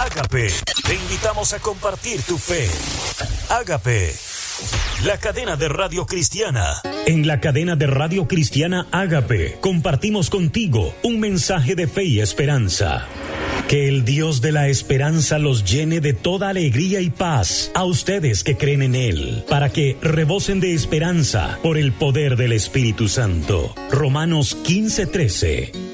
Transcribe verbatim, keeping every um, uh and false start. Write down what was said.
Ágape, te invitamos a compartir tu fe. Ágape, la cadena de radio cristiana. En la cadena de radio cristiana Ágape, compartimos contigo un mensaje de fe y esperanza. Que el Dios de la esperanza los llene de toda alegría y paz a ustedes que creen en Él, para que rebosen de esperanza por el poder del Espíritu Santo. Romanos quince trece.